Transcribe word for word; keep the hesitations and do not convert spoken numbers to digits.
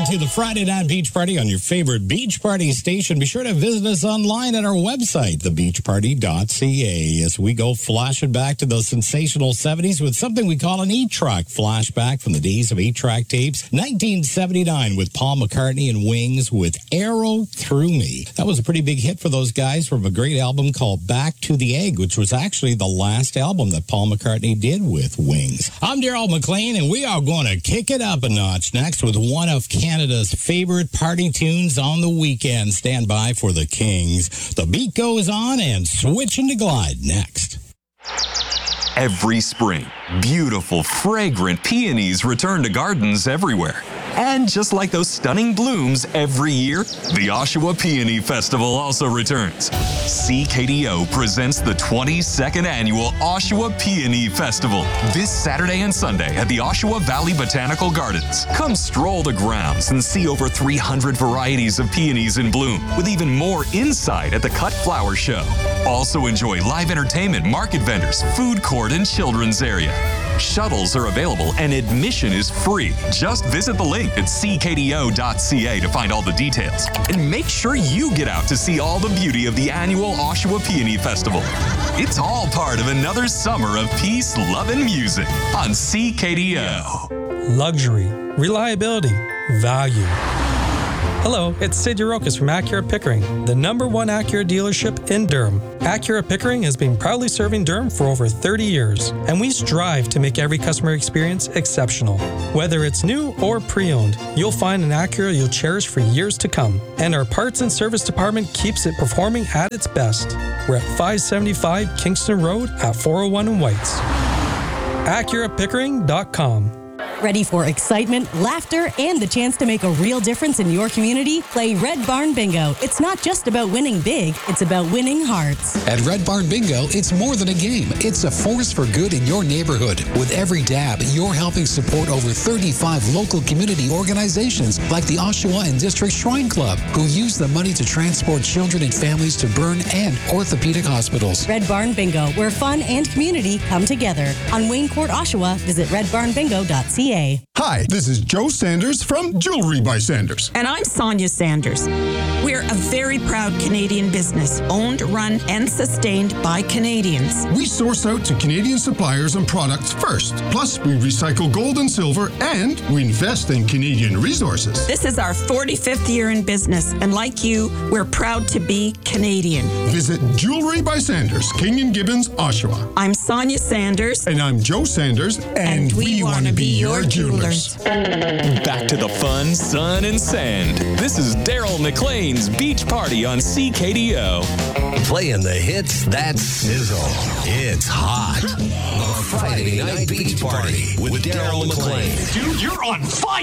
to the Friday Night Beach Party on your favorite beach party station. Be sure to visit us online at our website, the beach party dot c a, as we go flashing back to those sensational seventies with something we call an E-Track flashback from the days of eight-track tapes. nineteen seventy-nine with Paul McCartney and Wings with Arrow Through Me. That was a pretty big hit for those guys from a great album called Back to the Egg, which was actually the last album that Paul McCartney did with Wings. I'm Daryl McLean, and we are going to kick it up a notch next with one of Canada's favorite party tunes on the weekend. Stand by for the Kings. The beat goes on, and Switching to Glide next. Every spring, beautiful, fragrant peonies return to gardens everywhere. And just like those stunning blooms every year, the Oshawa Peony Festival also returns. C K D O presents the twenty-second Annual Oshawa Peony Festival this Saturday and Sunday at the Oshawa Valley Botanical Gardens. Come stroll the grounds and see over three hundred varieties of peonies in bloom, with even more inside at the Cut Flower Show. Also enjoy live entertainment, market vendors, food court, and children's area. Shuttles are available and admission is free. Just visit the link at c k d o dot c a to find all the details. And make sure you get out to see all the beauty of the annual Oshawa Peony Festival. It's all part of another summer of peace, love, and music on C K D O. Luxury, reliability, value. Hello, it's Sid Yarokas from Acura Pickering, the number one Acura dealership in Durham. Acura Pickering has been proudly serving Durham for over thirty years, and we strive to make every customer experience exceptional. Whether it's new or pre-owned, you'll find an Acura you'll cherish for years to come. And our parts and service department keeps it performing at its best. We're at five seventy-five Kingston Road at four oh one in Whites. Acura Pickering dot com. Ready for excitement, laughter, and the chance to make a real difference in your community? Play Red Barn Bingo. It's not just about winning big, it's about winning hearts. At Red Barn Bingo, it's more than a game. It's a force for good in your neighborhood. With every dab, you're helping support over thirty-five local community organizations like the Oshawa and District Shrine Club, who use the money to transport children and families to burn and orthopedic hospitals. Red Barn Bingo, where fun and community come together. On Wayne Court, Oshawa, visit red barn bingo dot c a. Hi, this is Joe Sanders from Jewelry by Sanders. And I'm Sonia Sanders. We're a very proud Canadian business, owned, run, and sustained by Canadians. We source out to Canadian suppliers and products first. Plus, we recycle gold and silver, and we invest in Canadian resources. This is our forty-fifth year in business, and like you, we're proud to be Canadian. Visit Jewelry by Sanders, King and Gibbons, Oshawa. I'm Sonia Sanders. And I'm Joe Sanders, and, and we, we want to be your jewelers. Back to the fun, sun, and sand. This is Daryl McLean's Beach Party on C K D O. Playing the hits that sizzle. It's hot. The Friday Night Beach Party with Daryl McLean. Dude, you're on fire!